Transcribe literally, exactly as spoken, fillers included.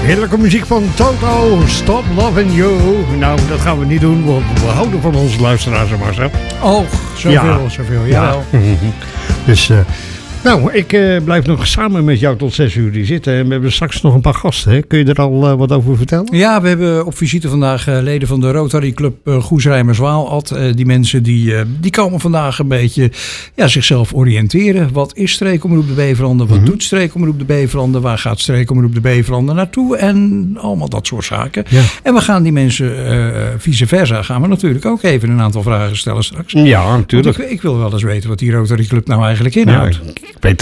Heerlijke muziek van Toto, Stop Loving You. Nou, dat gaan we niet doen, want we houden van onze luisteraars, Marcel. Oh, zoveel, ja. zoveel, ja. Dus, uh, nou, ik uh, blijf nog samen met jou tot zes uur hier zitten. En we hebben straks nog een paar gasten, hè? Kun je er al uh, wat over vertellen? Ja, we hebben op visite vandaag uh, leden van de Rotary Club uh, Goesrijmer-Zwaalat. Uh, die mensen die, uh, die komen vandaag een beetje ja, zichzelf oriënteren. Wat is Streekomroep de Beverlanden? Wat mm-hmm. doet Streekomroep de Beverlanden? Waar gaat Streekomroep de Beverlanden naartoe? En allemaal dat soort zaken. Ja. En we gaan die mensen, uh, vice versa, gaan we natuurlijk ook even een aantal vragen stellen straks. Ja, natuurlijk. Ik, ik wil wel eens weten wat die Rotary Club nou eigenlijk inhoudt. Ja, ik weet